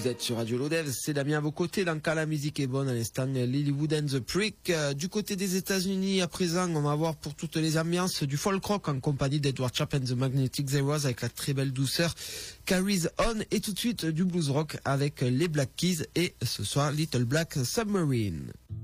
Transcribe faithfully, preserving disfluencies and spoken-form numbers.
Vous êtes sur Radio Lodev, c'est Damien à vos côtés. Dans cas la musique est bonne, à l'instant Lilywood and the Prick. Euh, du côté des États-Unis, à présent, on va voir pour toutes les ambiances du folk rock en compagnie d'Edward Chap and the Magnetic Zeros avec la très belle douceur Carries On, et tout de suite du blues rock avec les Black Keys et ce soir Little Black Submarine.